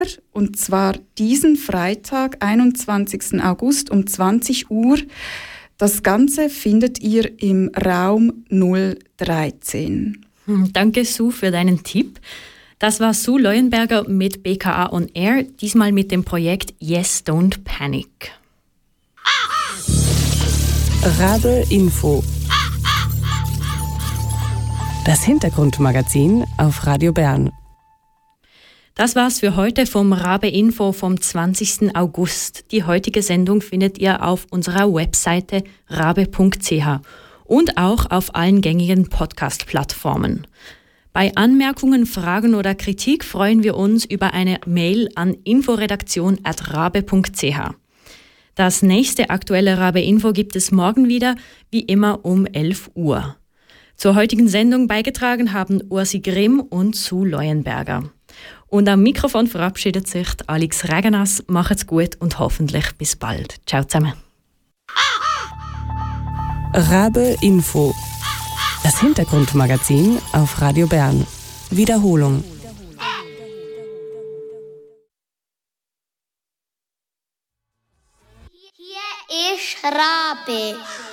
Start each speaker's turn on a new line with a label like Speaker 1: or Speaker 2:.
Speaker 1: und zwar diesen Freitag, 21. August um 20 Uhr. Das Ganze findet ihr im Raum 013.
Speaker 2: Danke, Sue, für deinen Tipp. Das war Sue Leuenberger mit BKA on Air, diesmal mit dem Projekt Yes, Don't Panic.
Speaker 3: Rabe Info. Das Hintergrundmagazin auf Radio Bern.
Speaker 2: Das war's für heute vom Rabe Info vom 20. August. Die heutige Sendung findet ihr auf unserer Webseite rabe.ch und auch auf allen gängigen Podcast-Plattformen. Bei Anmerkungen, Fragen oder Kritik freuen wir uns über eine Mail an inforedaktion@rabe.ch. Das nächste aktuelle Rabe Info gibt es morgen wieder, wie immer um 11 Uhr. Zur heutigen Sendung beigetragen haben Ursi Grimm und Sue Leuenberger. Und am Mikrofon verabschiedet sich Alex Regenas. Macht's gut und hoffentlich bis bald. Ciao zusammen.
Speaker 3: Rabe Info. Das Hintergrundmagazin auf Radio Bern. Wiederholung.
Speaker 4: Hier ist Rabe.